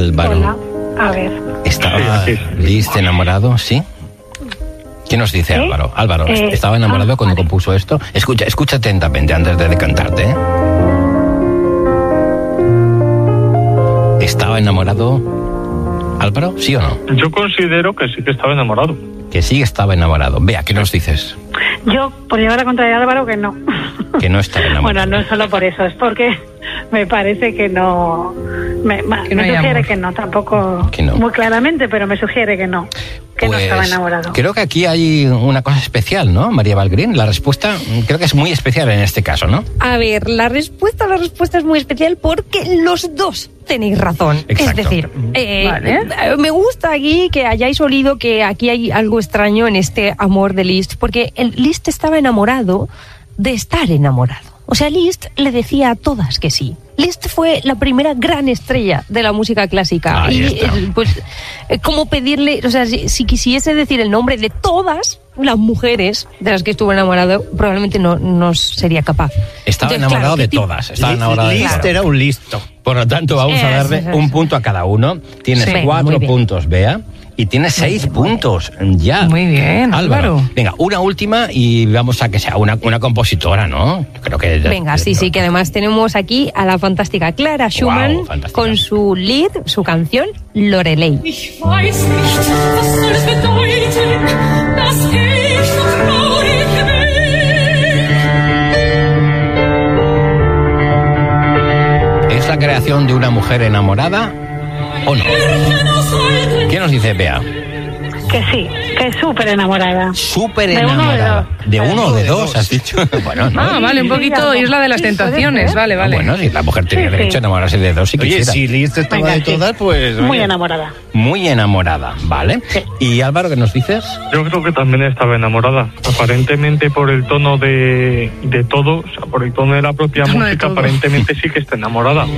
Álvaro. Hola. A ver. ¿Estaba Liszt enamorado? ¿Sí? ¿Qué nos dice Álvaro? Álvaro, ¿estaba enamorado cuando compuso esto? Escucha atentamente antes de decantarte, ¿eh? ¿Estaba enamorado Álvaro? ¿Sí o no? Yo considero que sí que estaba enamorado. Que sí estaba enamorado. Vea, ¿qué nos dices? Yo, por llevar la contraria a Álvaro, que no. Que no estaba enamorado. Bueno, no es solo por eso, es porque me parece que no... Me sugiere que no, tampoco que no. Muy claramente, pero me sugiere que no. Que no estaba enamorado. Creo que aquí hay una cosa especial, ¿no, María Valgrín? La respuesta creo que es muy especial en este caso, ¿no? A ver, la respuesta es muy especial porque los dos tenéis razón. Exacto. Es decir, me gusta aquí que hayáis olido que aquí hay algo extraño en este amor de Liszt, porque Liszt estaba enamorado de estar enamorado. O sea, Liszt le decía a todas que sí. Liszt fue la primera gran estrella de la música clásica. Ahí está. Pues, ¿cómo pedirle? O sea, si quisiese decir el nombre de todas las mujeres de las que estuvo enamorado, probablemente no sería capaz. Estaba enamorado de todas. Estaba enamorado de Liszt era un listo. Por lo tanto, vamos a darle un punto a cada uno. Tienes 4 puntos, Bea. Y tienes 6 puntos ya. Muy bien, Álvaro. Venga, una última y vamos a que sea una compositora, ¿no? Yo creo que... Venga, sí, que además tenemos aquí a la fantástica Clara Schumann con su lead, su canción Lorelei. Ich weiß nicht, was soll es bedeuten, dass ich so traurig bin. ¿Es la creación de una mujer enamorada o no? ¿Qué nos dice Bea? Que sí, que es súper enamorada. Súper enamorada. ¿De uno o de dos, has dicho? Bueno, no. Vale, un poquito Isla de las Tentaciones, vale. Bueno, si la mujer tenía derecho a enamorarse de dos si quisiera. Oye, si Liszt estaba de todas, pues... Muy enamorada. Muy enamorada, ¿vale? Sí. ¿Y Álvaro, qué nos dices? Yo creo que también estaba enamorada. Aparentemente por el tono de todo, o sea, por el tono de la propia música, aparentemente sí que está enamorada.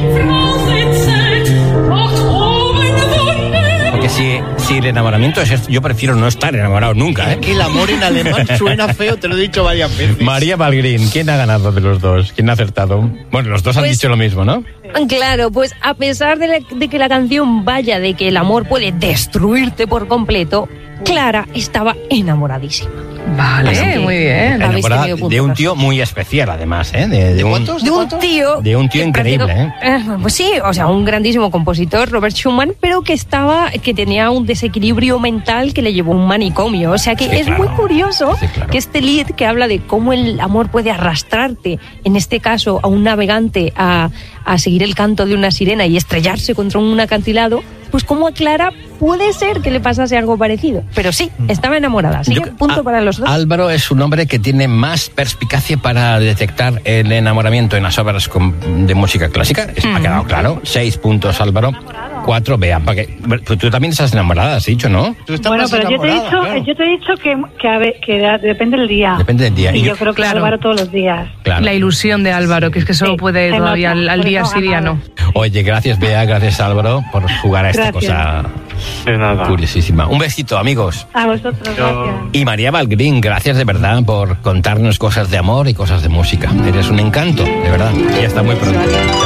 Porque si el enamoramiento es esto, yo prefiero no estar enamorado nunca, ¿eh? Que el amor en alemán suena feo, te lo he dicho varias veces. María Valgrín, ¿quién ha ganado de los dos? ¿Quién ha acertado? Bueno, los dos han dicho lo mismo, ¿no? Claro, pues a pesar de que la canción vaya de que el amor puede destruirte por completo, Clara estaba enamoradísima. Vale, muy bien. Enamorada de un tío muy especial, además, ¿eh? ¿De cuántos? De un tío... De un tío increíble, ¿eh? Pues sí, o sea, un grandísimo compositor, Robert Schumann, pero que tenía un desequilibrio mental que le llevó a un manicomio. O sea que es muy curioso que este lead que habla de cómo el amor puede arrastrarte, en este caso a un navegante, a seguir el canto de una sirena y estrellarse contra un acantilado, pues como a Clara puede ser que le pasase algo parecido. Pero sí, estaba enamorada. Así que punto para los dos. Álvaro es un hombre que tiene más perspicacia para detectar el enamoramiento en las obras de música clásica. Ha quedado claro. 6 puntos, Álvaro. 4, Bea. Pues tú también estás enamorada, has dicho, ¿no? Bueno, pero yo te he dicho que depende del día. Depende del día. Y yo creo que Álvaro todos los días. Claro. La ilusión de Álvaro, que es que solo puede todavía al día sí, día no. Oye, gracias Bea, gracias Álvaro por jugar a esta cosa de nada. Curiosísima. Un besito, amigos. A vosotros, gracias. Y María Valgrín, gracias de verdad por contarnos cosas de amor y cosas de música. Eres un encanto, de verdad. Y hasta muy pronto.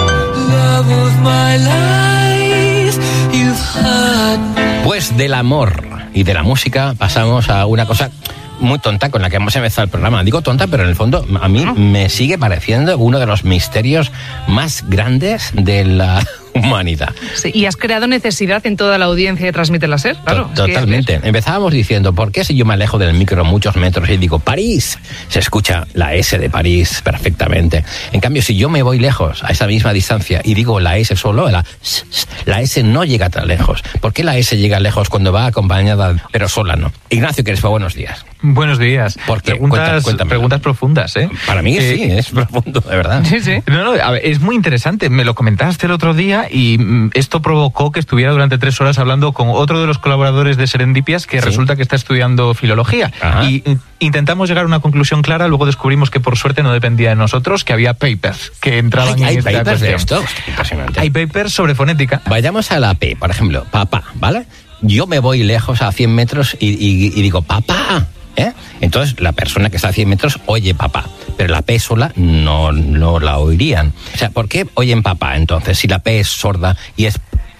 Pues del amor y de la música pasamos a una cosa muy tonta con la que hemos empezado el programa. Digo tonta, pero en el fondo a mí me sigue pareciendo uno de los misterios más grandes de la humanidad. Sí, y has creado necesidad en toda la audiencia de Transmite la SER, claro. Totalmente. Empezábamos diciendo, ¿por qué si yo me alejo del micro muchos metros y digo París? Se escucha la S de París perfectamente. En cambio, si yo me voy lejos a esa misma distancia y digo la S solo, la S no llega tan lejos. ¿Por qué la S llega lejos cuando va acompañada, pero sola no? Ignacio Crespo, buenos días. Buenos días. ¿Por qué? Preguntas profundas, ¿eh? Para mí sí, es profundo, de verdad. Sí. No, a ver, es muy interesante. Me lo comentaste el otro día y esto provocó que estuviera durante 3 horas hablando con otro de los colaboradores de Serendipias que resulta que está estudiando filología. Ajá. Y intentamos llegar a una conclusión clara, luego descubrimos que por suerte no dependía de nosotros, que había papers que entraban en esta papers cuestión. De esto? Impresionante. Hay papers sobre fonética. Vayamos a la P, por ejemplo, papá, ¿vale? Yo me voy lejos a 100 metros y digo papá, ¿eh? Entonces la persona que está a 100 metros oye papá, pero la P sola no la oirían. O sea, ¿por qué oyen papá entonces si la P es sorda y es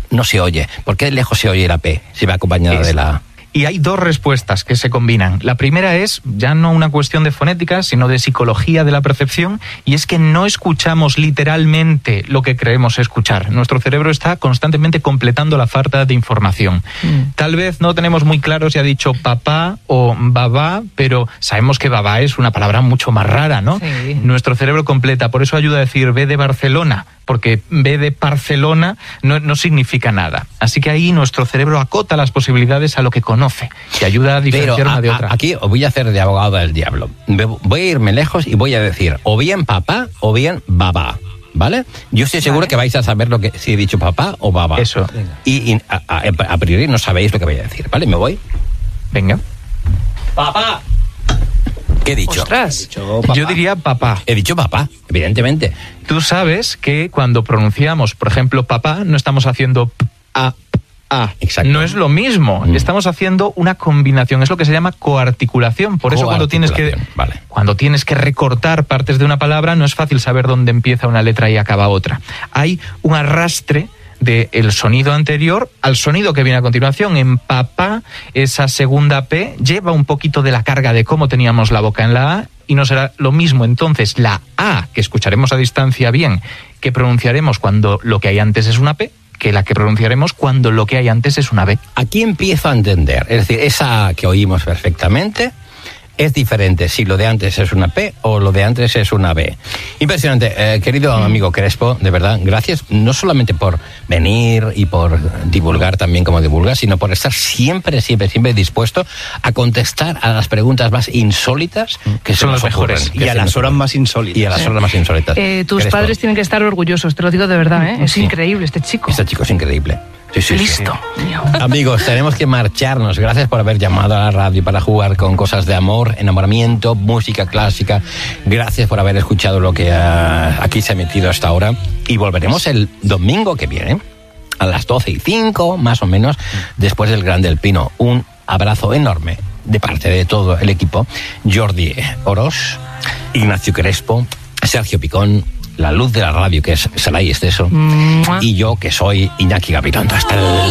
no se oye? ¿Por qué de lejos se oye la P si va acompañada de la A? Y hay dos respuestas que se combinan. La primera es ya no una cuestión de fonética, sino de psicología de la percepción, y es que no escuchamos literalmente lo que creemos escuchar. Nuestro cerebro está constantemente completando la falta de información. Tal vez no tenemos muy claro si ha dicho papá o babá, pero sabemos que babá es una palabra mucho más rara, ¿no? Sí. Nuestro cerebro completa, por eso ayuda a decir B de Barcelona, porque B de Barcelona no significa nada. Así que ahí nuestro cerebro acota las posibilidades a lo que conoce, que ayuda a diferenciar una de otra. Aquí os voy a hacer de abogado del diablo. Voy a irme lejos y voy a decir o bien papá o bien babá, ¿vale? Yo estoy seguro que vais a saber lo que si he dicho papá o babá. Eso. Y a priori no sabéis lo que voy a decir, ¿vale? ¿Me voy? Venga. ¡Papá! ¿Qué he dicho? ¡Ostras! Yo diría papá. He dicho papá, evidentemente. Tú sabes que cuando pronunciamos, por ejemplo, papá, no estamos haciendo a. Exacto. No es lo mismo. Estamos haciendo una combinación. Es lo que se llama coarticulación. Por eso cuando tienes que recortar partes de una palabra, no es fácil saber dónde empieza una letra y acaba otra. Hay un arrastre del sonido anterior al sonido que viene a continuación. En papá, esa segunda P lleva un poquito de la carga de cómo teníamos la boca en la A, y no será lo mismo entonces la A, que escucharemos a distancia bien, que pronunciaremos cuando lo que hay antes es una P, que la que pronunciaremos cuando lo que hay antes es una B. Aquí empiezo a entender, es decir, esa A que oímos perfectamente es diferente si lo de antes es una P o lo de antes es una B. Impresionante. Querido amigo Crespo, de verdad, gracias no solamente por venir y por divulgar también como divulgas, sino por estar siempre dispuesto a contestar a las preguntas más insólitas que son las mejores. Y a las horas más insólitas. Y a las horas más insólitas. Tus Crespo, padres tienen que estar orgullosos, te lo digo de verdad, ¿eh? Es increíble este chico. Este chico es increíble. Sí. Listo. Amigos, tenemos que marcharnos. Gracias por haber llamado a la radio para jugar con cosas de amor, enamoramiento, música clásica. Gracias por haber escuchado lo que aquí se ha emitido hasta ahora. Y volveremos el domingo que viene, a las 12:05, más o menos, después del Gran del Pino. Un abrazo enorme de parte de todo el equipo. Jordi Oroz, Ignacio Crespo, Sergio Picón, la luz de la radio, que es Saray Esteso, y yo, que soy Iñaki Gabilondo. Hasta el